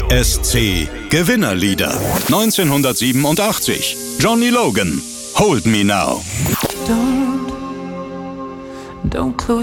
ESC Gewinnerlieder. 1987. Johnny Logan. Hold Me Now. Don't close